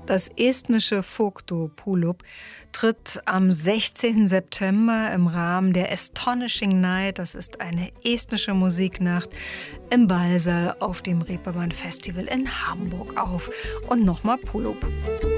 Das estnische Folkduo Pulup tritt am 16. September im Rahmen der Astonishing Night, das ist eine estnische Musiknacht, im Ballsaal auf dem Reeperbahn Festival in Hamburg auf. Und nochmal Pulup.